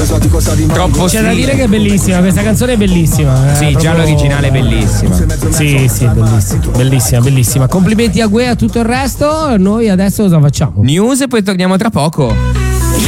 Troppo C'è da stile. dire che è bellissima, questa canzone è bellissima. Sì, proprio- già l'originale è bellissima. Sì, bellissima, bellissima. Complimenti a Gue e a tutto il resto. Noi adesso cosa facciamo? News e poi torniamo tra poco.